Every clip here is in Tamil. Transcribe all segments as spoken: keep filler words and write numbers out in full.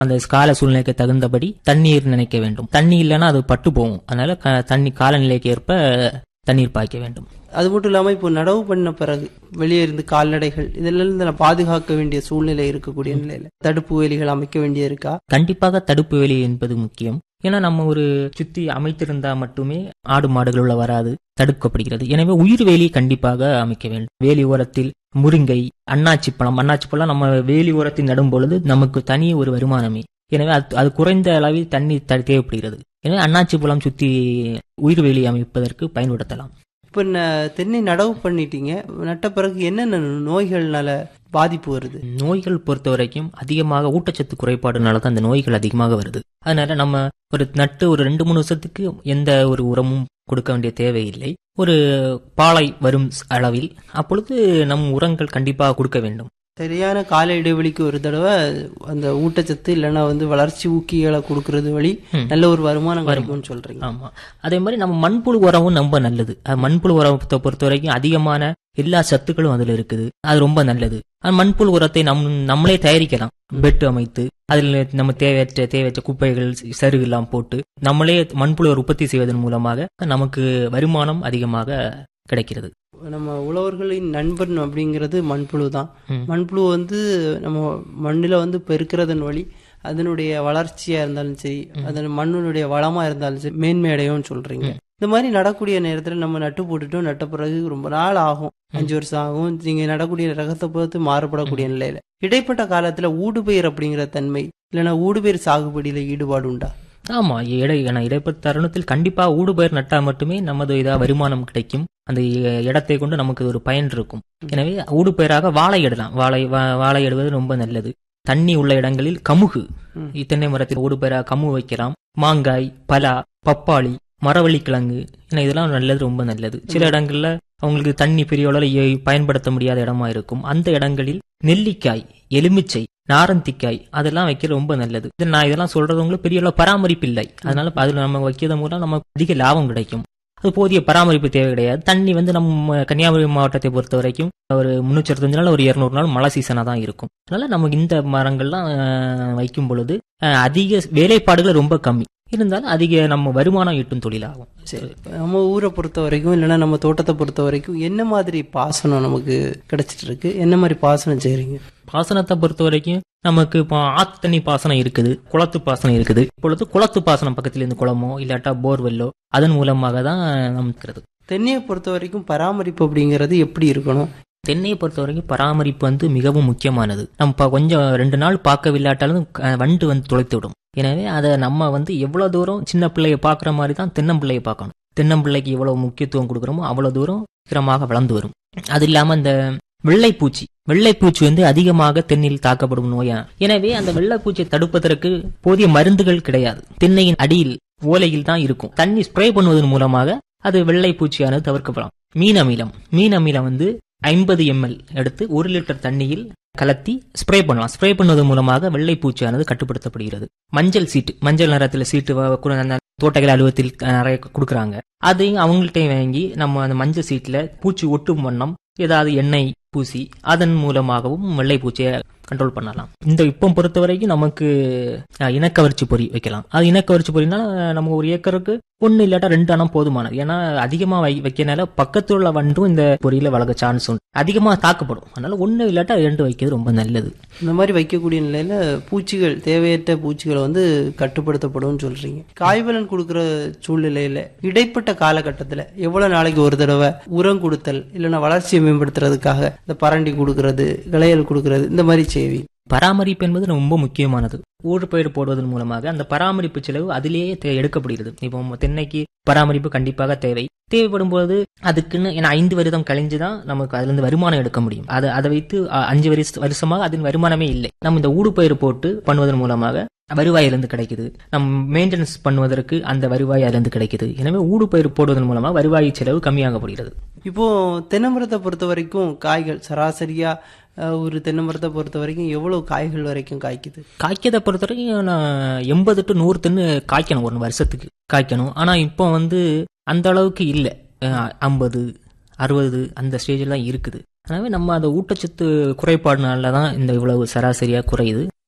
அந்த கால சூழ்நிலைக்கு தகுந்தபடி தண்ணீர் நினைக்க வேண்டும். தண்ணி இல்லைன்னா அது பட்டு போகும். அதனால தண்ணி காலநிலைக்கு ஏற்ப தண்ணீர் பாய்க்க வேண்டும். அது மட்டும் இல்லாம இப்போ நடவு பண்ண பிறகு வெளியே இருந்து கால்நடைகள் இதெல்லாம் இருந்து பாதுகாக்க வேண்டிய சூழ்நிலை இருக்கக்கூடிய நிலையில தடுப்பு வேலிகள் அமைக்க வேண்டிய இருக்கா? கண்டிப்பாக தடுப்பு வேலி என்பது முக்கியம். ஏன்னா நம்ம ஒரு சுத்தி அமைத்திருந்தா மட்டுமே ஆடு மாடுகள் உள்ள வராது, தடுக்கப்படுகிறது. எனவே உயிர் வேலி கண்டிப்பாக அமைக்க வேண்டும். வேலி ஓரத்தில் முருங்கை, அன்னாச்சி பழம் அன்னாச்சி பழம் நம்ம வேலி ஓரத்தில் நடும் பொழுது நமக்கு தனி ஒரு வருமானமே. எனவே அது அது குறைந்த அளவில் தண்ணி தேவைப்படுகிறது. எனவே அன்னாச்சி பழம் சுத்தி உயிர் வேலி அமைப்பதற்கு பயன்படுத்தலாம். இப்ப தென்னை நடவு பண்ணிட்டீங்க, நட்ட பிறகு என்னென்ன நோய்கள்னால பாதிப்பு வருது? நோய்கள் பொறுத்த வரைக்கும் அதிகமாக ஊட்டச்சத்து குறைபாடுனால தான் அந்த நோய்கள் அதிகமாக வருது. அதனால நம்ம ஒரு நட்டு ஒரு ரெண்டு மூணு வருஷத்துக்கு எந்த ஒரு உரமும் கொடுக்க வேண்டிய தேவையில்லை. ஒரு பாலை வரும் அளவில் அப்பொழுது நம் உரங்கள் கண்டிப்பாக கொடுக்க வேண்டும். சரியான கால இடைவெளிக்கு ஒரு தடவை அந்த ஊட்டச்சத்து இல்லைன்னா வந்து வளர்ச்சி ஊக்கிகளை கொடுக்கறது வழி நல்ல ஒரு வருமானம் வரும்னு சொல்றீங்க. ஆமா, அதே மாதிரி நம்ம மண்புழு உரமும் ரொம்ப நல்லது. மண்புழு உரத்தை பொறுத்த வரைக்கும் அதிகமான எல்லா சத்துக்களும் அதுல இருக்குது. அது ரொம்ப நல்லது. மண்புழு உரத்தை நம் நம்மளே தயாரிக்கலாம். பெட்டு அமைத்து அதில் நம்ம தேவையற்ற தேவையற்ற குப்பைகள் சருகு எல்லாம் போட்டு நம்மளே மண்புழு உற்பத்தி செய்வதன் மூலமாக நமக்கு வருமானம் அதிகமாக கிடைக்கிறது. நம்ம உழவர்களின் நண்பன் அப்படிங்கிறது மண்புழு தான். மண்புழு வந்து நம்ம மண்ணில வந்து பெருக்கிறதன் வழி அதனுடைய வளர்ச்சியா இருந்தாலும் சரி, அதன் மண்ணுடைய வளமா இருந்தாலும் சரி மேன்மை அடையும் சொல்றீங்க. இந்த மாதிரி நடக்கூடிய நேரத்துல நம்ம நட்டு போட்டுட்டோம், நட்ட பிறகு ரொம்ப நாள் ஆகும், அஞ்சு வருஷம் ஆகும். நீங்க நடக்கூடிய ரகத்தை பொறுத்து மாறுபடக்கூடிய நிலையில இடைப்பட்ட காலத்துல ஊடுபயிர் அப்படிங்கிற தன்மை இல்லைன்னா ஊடுபயிர் சாகுபடியில ஈடுபாடு உண்டா? ஆமா, இடை இடைப்பட்ட தருணத்தில் கண்டிப்பா ஊடுபயிர் நட்டா மட்டுமே நமது இதா வருமானம் கிடைக்கும். அந்த இடத்தை கொண்டு நமக்கு ஒரு பயன் இருக்கும். எனவே ஊடுபயிராக வாழை இடலாம். வாழை வாழை இடுவது ரொம்ப நல்லது. தண்ணி உள்ள இடங்களில் கமுகு, தென்னை மரத்தில் ஊடுபயிராக கமுகு வைக்கலாம். மாங்காய், பலா, பப்பாளி, மரவள்ளிக்கிழங்கு இதெல்லாம் நல்லது, ரொம்ப நல்லது. சில இடங்கள்ல அவங்களுக்கு தண்ணி பெரிய அளவுல பயன்படுத்த முடியாத இடமா இருக்கும். அந்த இடங்களில் நெல்லிக்காய், எலுமிச்சை, நாரந்திக்காய் அதெல்லாம் வைக்க ரொம்ப நல்லது. நான் இதெல்லாம் சொல்றது உங்களுக்கு பெரிய அளவு பராமரிப்பு இல்லை. அதனால அதுல நம்ம வைக்கிறது மூலம் நமக்கு அதிக லாபம் கிடைக்கும். அது போதிய பராமரிப்பு தேவை கிடையாது. தண்ணி வந்து நம்ம கன்னியாகுமரி மாவட்டத்தை பொறுத்த வரைக்கும் ஒரு முன்னூற்றி அறுபத்தஞ்சு நாள் ஒரு இருநூறு நாள் மழை சீசனா தான் இருக்கும். அதனால நமக்கு இந்த மரங்கள்லாம் வைக்கும் பொழுது அதிக வேலைப்பாடுகள் ரொம்ப கம்மி இருந்தாலும் அதிக நம்ம வருமானம் ஈட்டும் தொழிலாகும். சரி, நம்ம ஊரை பொறுத்த வரைக்கும் இல்லைன்னா நம்ம தோட்டத்தை பொறுத்த வரைக்கும் என்ன மாதிரி பாசனம் நமக்கு கிடைச்சிட்டு இருக்கு? என்ன மாதிரி பாசனம் செய்றீங்க? பாசனத்தை பொறுத்த வரைக்கும் நமக்கு இப்போ ஆத்து தண்ணி பாசனம் இருக்குது, குளத்து பாசனம் இருக்குது. இப்பொழுது குளத்து பாசனம் பக்கத்துல இருந்து குளமோ இல்லாட்டா போர்வெல்லோ அதன் மூலமாக தான் நமக்கு. தென்னையை பொறுத்த வரைக்கும் பராமரிப்பு அப்படிங்கிறது எப்படி இருக்கணும்? தென்னையை பொறுத்த வரைக்கும் பராமரிப்பு வந்து மிகவும் முக்கியமானது. நம்ம கொஞ்சம் ரெண்டு நாள் பார்க்கவில்லாட்டாலும் வண்டு வந்து துளைத்து விடும். எனவே அதை நம்ம வந்து எவ்வளவு தூரம் சின்ன பிள்ளைய பாக்குற மாதிரி தான் தென்னம்பிள்ளையை பார்க்கணும். தென்னம்பிள்ளைக்கு எவ்வளவு முக்கியத்துவம் கொடுக்குறோமோ அவ்வளவு தூரம் சீக்கிரமாக வளர்ந்து வரும். அது இல்லாம இந்த வெள்ளைப்பூச்சி வெள்ளைப்பூச்சி வந்து அதிகமாக தென்னில் தாக்கப்படும் நோயா. எனவே அந்த வெள்ளைப்பூச்சியை தடுப்பதற்கு போதிய மருந்துகள் கிடையாது. தென்னையின் அடியில் ஓலையில் தான் இருக்கும். தண்ணி ஸ்ப்ரே பண்ணுவதன் மூலமாக அது வெள்ளைப்பூச்சியானது தவிர்க்கப்படலாம். மீன் அமிலம் மீன் அமிலம் வந்து ஐம்பது எம்எல் எடுத்து ஒரு லிட்டர் தண்ணியில் கலத்தி ஸ்ப்ரே பண்ணலாம். ஸ்ப்ரே பண்ணுவதன் மூலமாக வெள்ளைப்பூச்சியானது கட்டுப்படுத்தப்படுகிறது. மஞ்சள் சீட்டு, மஞ்சள் நிறத்துல சீட்டு தோட்டக்கலை அலுவலகத்தில் நிறைய கொடுக்குறாங்க. அதையும் அவங்கள்ட்ட வாங்கி நம்ம அந்த மஞ்சள் சீட்ல பூச்சி ஒட்டும் வண்ணம் ஏதாவது எண்ணெய் பூசி அதன் மூலமாகவும் வெள்ளைப்பூச்சியை கண்ட்ரோல் பண்ணலாம். இந்த இப்போ பொறுத்த வரைக்கும் நமக்கு இனக்கவர்ச்சி பொறி வைக்கலாம். அது இனக்கவர்ச்சி பொறினா நம்ம ஒரு ஏக்கருக்கு ஒன்னு இல்லாட்டா ரெண்டு அணம் போதுமானது. ஏன்னா அதிகமா வை வைக்கனால பக்கத்துல உள்ள வண்டும் இந்த பொறியில வளர்க்க சான்ஸ் உண்டு, அதிகமா தாக்கப்படும். அதனால ஒன்னு இல்லாட்டா ரெண்டு வைக்கிறது ரொம்ப நல்லது. இந்த மாதிரி வைக்கக்கூடிய நிலையில பூச்சிகள் தேவையற்ற பூச்சிகளை வந்து கட்டுப்படுத்தப்படும் சொல்றீங்க. காய்பலன் கொடுக்கிற சூழ்நிலையில இடைப்பட்ட காலகட்டத்துல எவ்வளவு நாளைக்கு ஒரு தடவை உரம் கொடுத்தல் இல்லைன்னா வளர்ச்சியை மேம்படுத்துறதுக்காக இந்த பரண்டி கொடுக்கறது, விளையல் கொடுக்கறது இந்த மாதிரி செய்வி பராமரிப்பு என்பது ரொம்ப முக்கியமானது. ஊடுபயிர் போடுவதன் மூலமாக அந்த பராமரிப்பு செலவு அதிலேயே எடுக்கப்படுகிறது. இப்போ தென்னைக்கு பராமரிப்பு கண்டிப்பாக தேவை. தேவைப்படும் போது அதுக்குன்னு ஐந்து வருடம் கழிஞ்சுதான் நமக்கு அதுல இருந்து வருமானம் எடுக்க முடியும். அதை அதை வைத்து அஞ்சு வருஷமாக அதன் வருமானமே இல்லை. நம்ம இந்த ஊடுபயிர் போட்டு பண்ணுவதன் மூலமாக வருவாயிலிருந்து கிடைக்குது. நம் மெயின்டெனன்ஸ் பண்ணுவதற்கு அந்த வருவாய் அதிலிருந்து கிடைக்குது. எனவே ஊடுபயிர் போடுவதன் மூலமாக வருவாய் செலவு கம்மியாகப்படுகிறது. இப்போ தென்னை மரத்தை பொறுத்த வரைக்கும் காய்கள் சராசரியா ஒரு தென்னை மரத்தை பொறுத்த வரைக்கும் எவ்வளவு காய்கள் வரைக்கும் காய்க்குது? காய்க்கதை பொறுத்த வரைக்கும் எண்பது டு நூறு தென்னு காய்க்கணும் ஒரு வருஷத்துக்கு காய்க்கணும். ஆனா இப்போ வந்து அந்த அளவுக்கு இல்லை, ஐம்பது அறுபது அந்த ஸ்டேஜில் தான் இருக்குது. எனவே நம்ம அந்த ஊட்டச்சத்து குறைபாடுனால தான் இந்த இவ்வளவு சராசரியா குறையுது.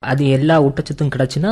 அது எல்லா ஊட்டச்சத்தும் கிடைச்சுன்னா